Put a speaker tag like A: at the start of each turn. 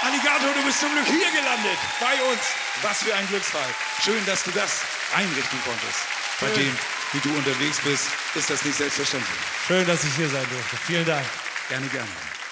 A: Alligator, du bist zum Glück hier gelandet, bei uns. Was für ein Glücksfall. Schön, dass du das einrichten konntest. Bei dem, wie du unterwegs bist, ist das nicht selbstverständlich.
B: Schön, dass ich hier sein durfte. Vielen Dank.
A: Gerne, gerne.